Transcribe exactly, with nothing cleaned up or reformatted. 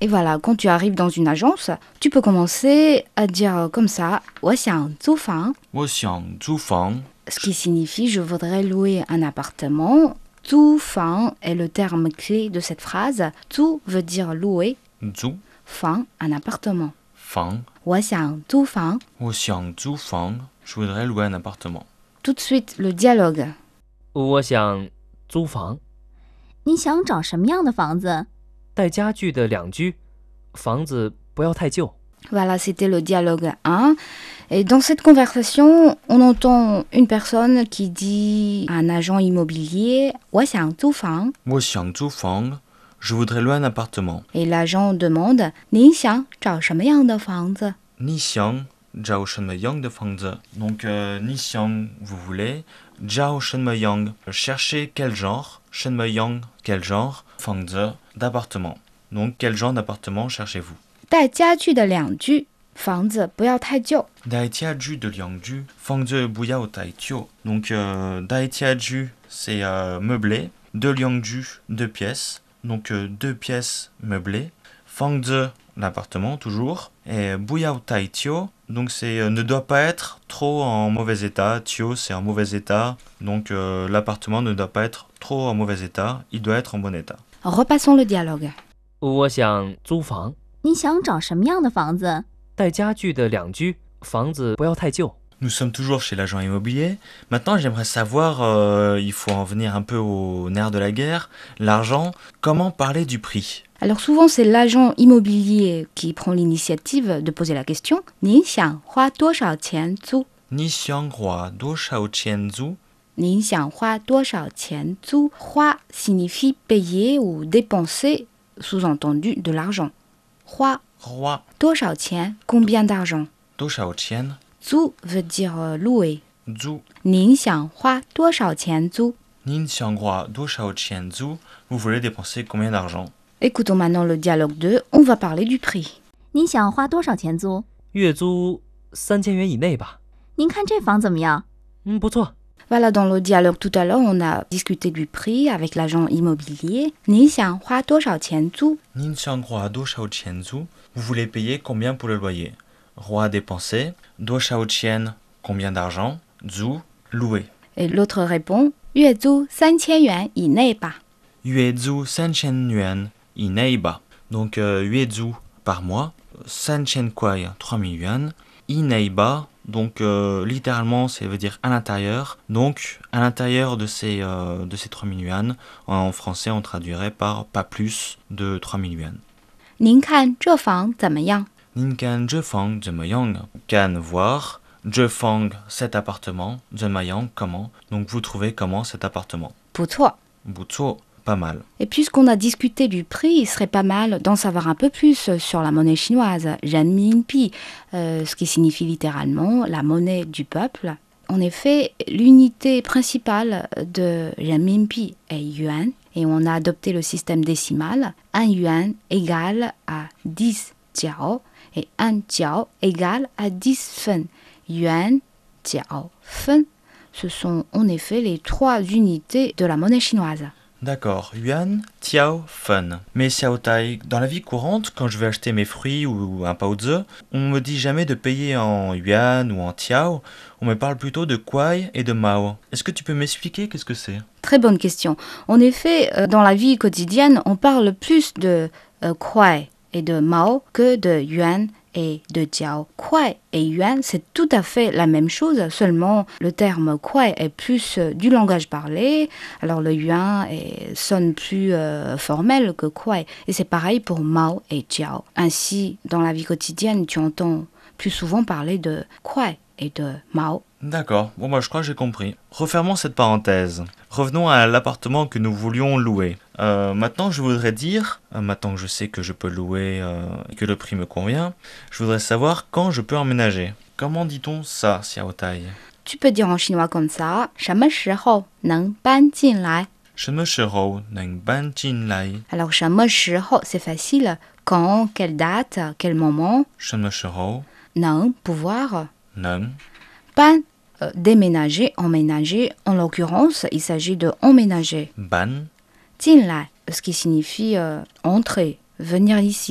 Et voilà, quand tu arrives dans une agence, tu peux commencer à dire comme ça, 我想租房, 我想租房 ce qui signifie je voudrais louer un appartement. 租房 est le terme clé de cette phrase. 租 veut dire louer, 租房 un appartement. 房我想租房. 我想租房 je voudrais louer un appartement. Tout de suite, le dialogue. 我想租房， 你想找什么样的房子？ 带家具的两居，房子不要太旧。 Voilà, c'était le dialogue un. Et dans cette conversation, on entend une personne qui dit à un agent immobilier «我想租房我想租房 je voudrais louer un appartement. » Et l'agent demande «您想找什么样的房子你想找什么样的房子 Donc, euh, 你想 vous voulez, 找什么样 chercher quel genre, 什么样 quel genre, 房子 d'appartement. Donc, quel genre d'appartement cherchez-vous ?？” 带家具的两居，房子不要太旧。 带家具的两居，房子不要太旧。Donc, euh, 带家具 c'est euh, meublé, de 两居 deux pièces, donc euh, deux pièces meublées. 房子 l'appartement toujours, et 不要太旧 donc c'est euh, ne doit pas être trop en mauvais état. Tio c'est en mauvais état, donc euh, l'appartement ne doit pas être trop en mauvais état, il doit être en bon état. Repassons le dialogue. 我想租房， 你想找什么样的房子？ 带家具的两居，房子不要太旧。 Nous sommes toujours chez l'agent immobilier. Maintenant, j'aimerais savoir, euh, il faut en venir un peu au nerf de la guerre, l'argent, comment parler du prix ? Alors souvent, c'est l'agent immobilier qui prend l'initiative de poser la question. 您想花多少钱租？ 你想花多少钱租？ 您想花多少钱租？花 signifie payer ou dépenser, sous-entendu de l'argent. 花花多少钱 combien d'argent? 多少钱？ 租 veut dire euh, louer. 租您想花多少钱租？ 您想花多少钱租？ Vous voulez dépenser combien d'argent ? Écoutons maintenant le dialogue deux. On va parler du prix. 你想花多少钱租？ 月租三千元以内吧。 您看这房怎么样？ 嗯，不错。 Voilà, dans le dialogue tout à l'heure, on a discuté du prix avec l'agent immobilier. 您想花多少钱租？ 您想花多少钱租？ Vous voulez payer combien pour le loyer ? Roi dépenser, 多少钱 combien d'argent, 租 louer. Et l'autre répond 月租三千元以内吧。 月租三千元以内吧。Donc, euh, 月租 par mois, 三千块 trois mille yuan, 以内吧 donc euh, littéralement ça veut dire à l'intérieur. Donc, à l'intérieur de ces, euh, de ces trois mille yuan, en français on traduirait par pas plus de trois mille yuan. 您看这房怎么样？ 您看这房怎么样？ Can voir, 这房 cet appartement, 怎么样 comment. Donc vous trouvez comment cet appartement? 不错。 不错 pas mal. Et puisqu'on a discuté du prix, il serait pas mal d'en savoir un peu plus sur la monnaie chinoise, renminbi, euh, ce qui signifie littéralement la monnaie du peuple. En effet, l'unité principale de renminbi est yuan, et on a adopté le système décimal. Un yuan égale à dix jiao, et un jiao égale à dix fen. Yuan, jiao, fen, ce sont en effet les trois unités de la monnaie chinoise. D'accord, yuan, tiao, fen. Mais xiaotai, dans la vie courante, quand je vais acheter mes fruits ou un paozi, on me dit jamais de payer en yuan ou en tiao, on me parle plutôt de kuai et de mao. Est-ce que tu peux m'expliquer qu'est-ce que c'est ? Très bonne question. En effet, euh, dans la vie quotidienne, on parle plus de euh, kuai et de mao que de yuan et de jiao. Kuai et yuan, c'est tout à fait la même chose, seulement le terme kuai est plus euh, du langage parlé, alors le yuan est, sonne plus euh, formel que kuai, et c'est pareil pour mao et jiao. Ainsi, dans la vie quotidienne, tu entends plus souvent parler de kuai et de mao. D'accord, bon bah je crois que j'ai compris. Refermons cette parenthèse. Revenons à l'appartement que nous voulions louer. Euh, maintenant je voudrais dire, euh, maintenant que je sais que je peux louer euh, et que le prix me convient, je voudrais savoir quand je peux emménager. Comment dit-on ça, Xiaotai ? Tu peux dire en chinois comme ça, 什么时候能搬进来？ 什么时候能搬进来？ Alors, 什么时候 c'est facile. Quand, quelle date, quel moment. 什么时候能 pouvoir. 能搬 euh, déménager, emménager. En l'occurrence, il s'agit de emménager. 搬进来, ce qui signifie euh, entrer, venir ici.